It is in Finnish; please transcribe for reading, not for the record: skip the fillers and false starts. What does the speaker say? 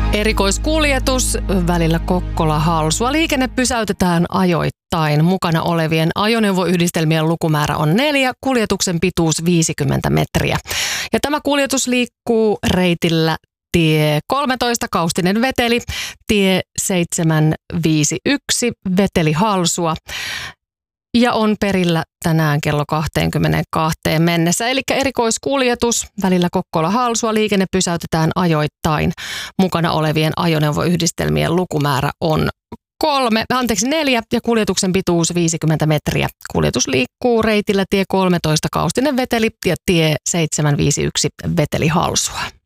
Erikoiskuljetus välillä Kokkola-Halsua. Liikenne pysäytetään ajoittain. Mukana olevien ajoneuvoyhdistelmien lukumäärä on 4, kuljetuksen pituus 50 metriä. Ja tämä kuljetus liikkuu reitillä tie 13 Kaustinen-Veteli, tie 751 Veteli-Halsua. Ja on perillä tänään kello 22 mennessä. Eli erikoiskuljetus välillä Kokkola-Halsua. Liikenne pysäytetään ajoittain. Mukana olevien ajoneuvoyhdistelmien lukumäärä on 4 ja kuljetuksen pituus 50 metriä. Kuljetus liikkuu reitillä tie 13 Kaustinen-Veteli ja tie 751 Veteli-Halsua.